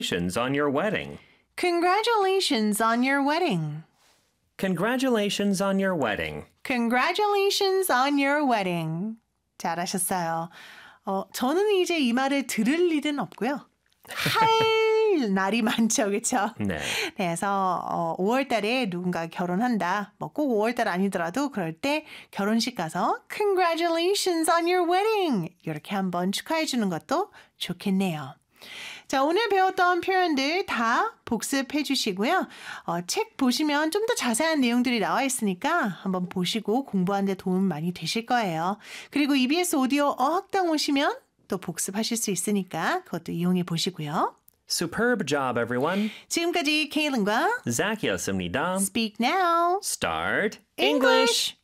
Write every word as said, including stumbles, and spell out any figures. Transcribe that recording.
Congratulations on your wedding. Congratulations on your wedding. Congratulations on your wedding. Congratulations on your wedding. 잘하셨어요. 어, 저는 이제 이 말을 들을 일은 없고요. 할 날이 많죠, 그렇죠? 네. 그래서 어, 오월 달에 누군가 결혼한다. 뭐 꼭 오월 달 아니더라도 그럴 때 결혼식 가서 Congratulations on your wedding 이렇게 한번 축하해 주는 것도 좋겠네요. 자, 오늘 배웠던 표현들 다 복습해 주시고요. 어, 책 보시면 좀 더 자세한 내용들이 나와 있으니까 한번 보시고 공부하는 데 도움 많이 되실 거예요. 그리고 이비에스 오디오 어학당 오시면 또 복습하실 수 있으니까 그것도 이용해 보시고요. Superb job, everyone. 지금까지 케일린과 Zachy였습니다. Speak Now Start English.